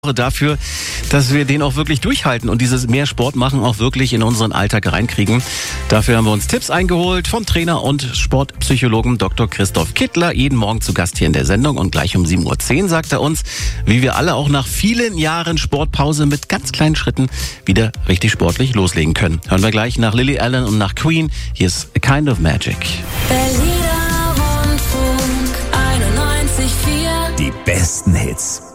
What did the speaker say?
dafür, dass wir den auch wirklich durchhalten und dieses mehr Sport machen auch wirklich in unseren Alltag reinkriegen. Dafür haben wir uns Tipps eingeholt vom Trainer und Sportpsychologen Dr. Christoph Kittler, jeden Morgen zu Gast hier in der Sendung, und gleich um 7:10 Uhr sagt er uns, wie wir alle auch nach vielen Jahren Sportpause mit ganz kleinen Schritten wieder richtig sportlich loslegen können. Hören wir gleich nach Lily Allen und nach Queen. Hier ist A Kind of Magic. Berliner Rundfunk 91,4. Die besten Hits.